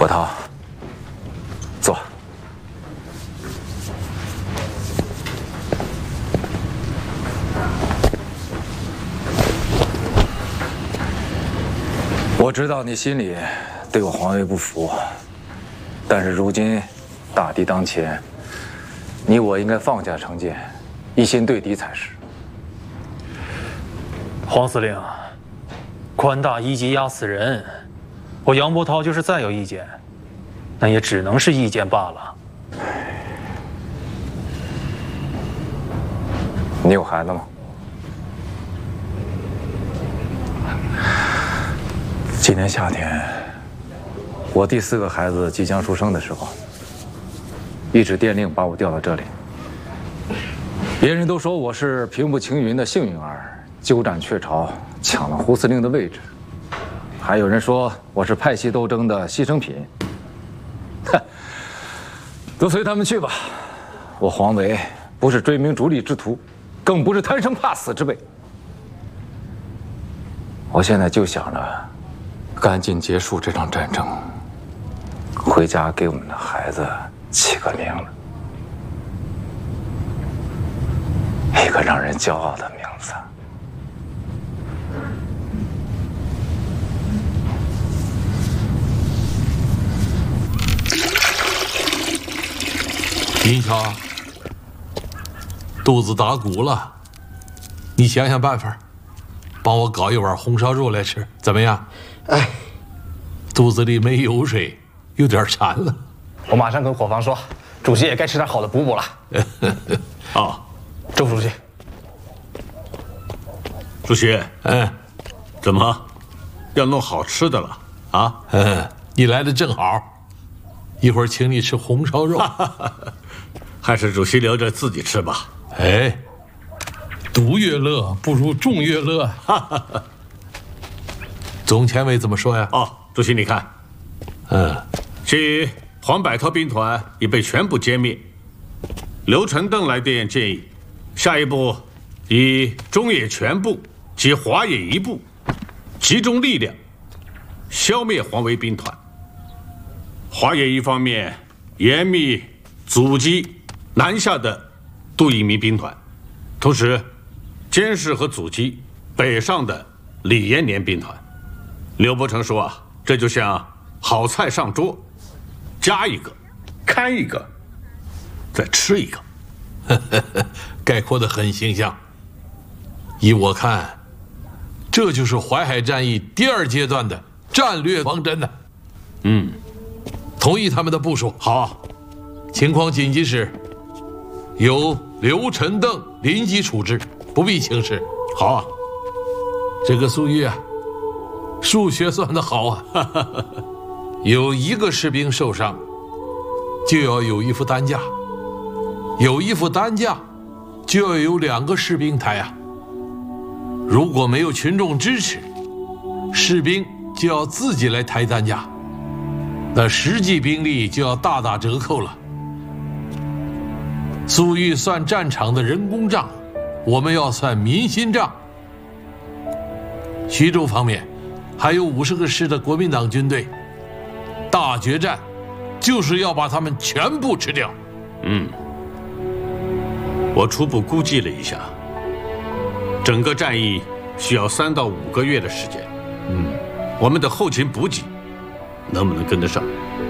国涛，坐。我知道你心里对我皇位不服，但是如今大敌当前，你我应该放下成见，一心对敌才是。 黄司令，官大一级压死人，我杨伯涛就是再有意见，那也只能是意见罢了。 你有孩子吗？今年夏天，我第4个孩子即将出生的时候，一纸电令把我调到这里。别人都说我是平步青云的幸运儿，鸠占鹊巢，抢了胡司令的位置。还有人说我是派系斗争的牺牲品。哼，都随他们去吧。我黄维不是追名逐利之徒，更不是贪生怕死之辈。我现在就想着赶紧结束这场战争，回家给我们的孩子起个名字，一个让人骄傲的名字。 林乔，肚子打鼓了，你想想办法，帮我搞一碗红烧肉来吃，怎么样？ 哎， 肚子里没油水，有点馋了。 我马上跟伙房说，主席也该吃点好的补补了。 啊， 周副主席， 主席，怎么要弄好吃的了啊？ 你来的正好，一会儿请你吃红烧肉。 还是主席留着自己吃吧。 哎，独乐乐不如众乐乐。总前委怎么说呀？ 哦，主席你看，即黄百韬兵团已被全部歼灭。刘承邓来电建议，下一步以中野全部及华野一部集中力量消灭黄维兵团。华野一方面严密阻击南下的杜聿明兵团，同时监视和阻击北上的李延年兵团。刘伯承说啊，这就像好菜上桌，夹一个，看一个，再吃一个。 概括得很形象。依我看，这就是淮海战役第2阶段的战略方针呢。同意他们的部署。 好， 情况紧急时，由刘承邓临机处置，不必请示。 好啊。 这个粟裕啊，数学算得好啊。有1个士兵受伤，就要有1副担架；有1副担架，就要有2个士兵抬啊。如果没有群众支持，士兵就要自己来抬担架，那实际兵力就要大打折扣了。粟裕算战场的人工账，我们要算民心账。徐州方面还有50个师的国民党军队，大决战就是要把他们全部吃掉。 我初步估计了一下，整个战役需要3到5个月的时间。我们的后勤补给能不能跟得上？